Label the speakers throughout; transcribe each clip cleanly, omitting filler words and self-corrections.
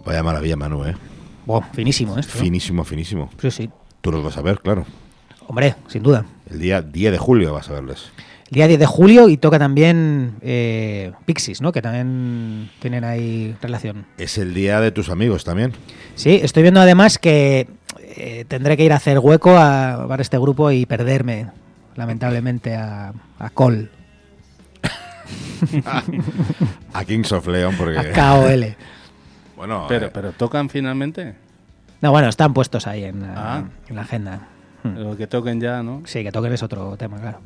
Speaker 1: Vaya maravilla, Manu, ¿eh?
Speaker 2: Wow, finísimo, ¿eh?
Speaker 1: Finísimo, finísimo.
Speaker 2: Sí, sí.
Speaker 1: Tú los vas a ver, claro.
Speaker 2: Hombre, sin duda.
Speaker 1: El día 10 de julio vas a verles.
Speaker 2: El día 10 de julio y toca también Pixies, ¿no? Que también tienen ahí relación.
Speaker 1: Es el día de tus amigos también.
Speaker 2: Sí, estoy viendo además que tendré que ir a hacer hueco para este grupo y perderme, lamentablemente, a Cole.
Speaker 1: A Kings of Leon, porque...
Speaker 2: A KOL.
Speaker 1: Bueno,
Speaker 3: pero ¿tocan finalmente?
Speaker 2: No, bueno, están puestos ahí en la agenda.
Speaker 3: Lo que toquen ya, ¿no?
Speaker 2: Sí, que toquen es otro tema, claro.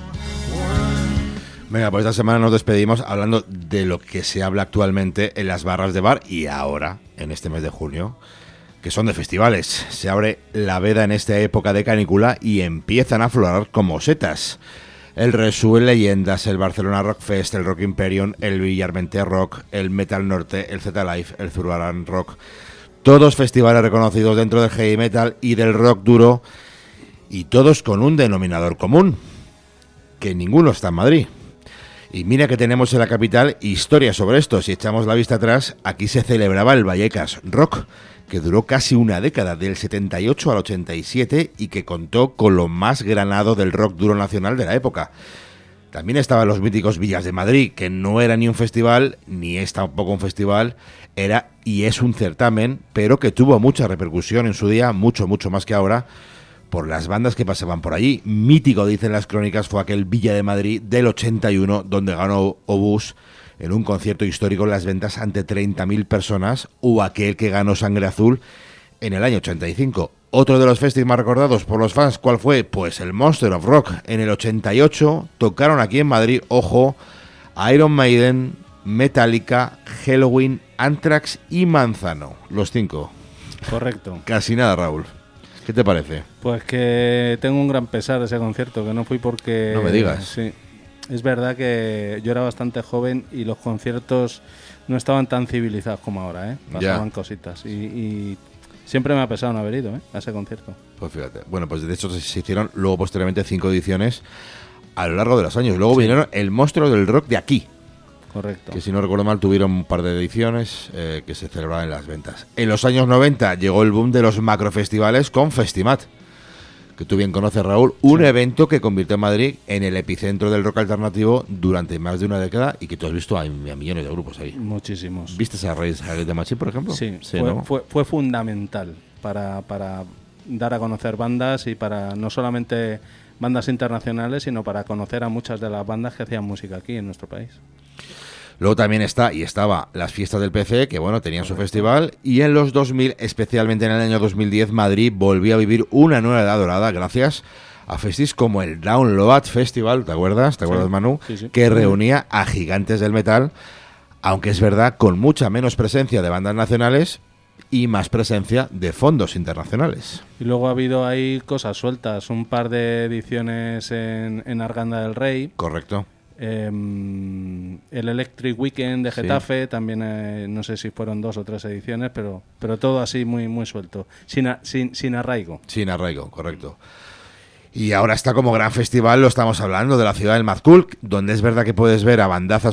Speaker 1: Venga, pues esta semana nos despedimos hablando de lo que se habla actualmente en las barras de bar y ahora, en este mes de junio, que son de festivales. Se abre la veda en esta época de canícula y empiezan a aflorar como setas. El Resu, el Leyendas, el Barcelona Rock Fest, el Rock Imperium, el Villarmente Rock, el Metal Norte, el Z-Life, el Zurbarán Rock. Todos festivales reconocidos dentro del heavy metal y del rock duro, y todos con un denominador común, que ninguno está en Madrid. Y mira que tenemos en la capital historia sobre esto. Si echamos la vista atrás, aquí se celebraba el Vallecas Rock, que duró casi una década, del 78 al 87, y que contó con lo más granado del rock duro nacional de la época. También estaban los míticos Villas de Madrid, que no era ni un festival, ni es tampoco un festival, era y es un certamen, pero que tuvo mucha repercusión en su día, mucho más que ahora, por las bandas que pasaban por allí. Mítico, dicen las crónicas, fue aquel Villa de Madrid del 81, donde ganó Obús en un concierto histórico en las ventas ante 30.000 personas, o aquel que ganó Sangre Azul en el año 85. Otro de los festivals más recordados por los fans, ¿cuál fue? Pues el Monster of Rock. En el 88 tocaron aquí en Madrid, ojo, Iron Maiden, Metallica, Helloween, Anthrax y Manzano. Los 5.
Speaker 3: Correcto.
Speaker 1: Casi nada, Raúl. ¿Qué te parece?
Speaker 3: Pues que tengo un gran pesar de ese concierto, que no fui porque...
Speaker 1: No me digas.
Speaker 3: Sí. Es verdad que yo era bastante joven y los conciertos no estaban tan civilizados como ahora, ¿eh? Pasaban cositas. Y siempre me ha pesado no haber ido, a ese concierto.
Speaker 1: Pues fíjate. Bueno, pues de hecho se hicieron luego posteriormente 5 ediciones a lo largo de los años. Luego vinieron el Monstruo del Rock de aquí.
Speaker 3: Correcto.
Speaker 1: Que si no recuerdo mal tuvieron un par de ediciones que se celebraban en las ventas. En los años 90 llegó el boom de los macrofestivales con Festimat, que tú bien conoces, Raúl, un evento que convirtió a Madrid en el epicentro del rock alternativo durante más de una década y que tú has visto a millones de grupos ahí.
Speaker 3: Muchísimos.
Speaker 1: ¿Viste a Rage Against the Machine, por ejemplo?
Speaker 3: Sí,
Speaker 1: ¿no?
Speaker 3: fue fundamental para dar a conocer bandas y para no solamente bandas internacionales, sino para conocer a muchas de las bandas que hacían música aquí en nuestro país.
Speaker 1: Luego también estaba las fiestas del PC, que bueno, tenían su festival, y en los 2000, especialmente en el año 2010, Madrid volvió a vivir una nueva edad dorada gracias a festis como el Download Festival, ¿te acuerdas? ¿Te acuerdas, Manu?
Speaker 3: Sí.
Speaker 1: Que reunía a gigantes del metal, aunque es verdad, con mucha menos presencia de bandas nacionales y más presencia de fondos internacionales.
Speaker 3: Y luego ha habido ahí cosas sueltas, un par de ediciones en Arganda del Rey.
Speaker 1: Correcto.
Speaker 3: El Electric Weekend de Getafe, también no sé si fueron 2 o 3 ediciones, pero todo así muy suelto, sin arraigo.
Speaker 1: Sin arraigo, correcto. Y ahora está como gran festival, lo estamos hablando, de la ciudad del Mad Cool, donde es verdad que puedes ver a bandazas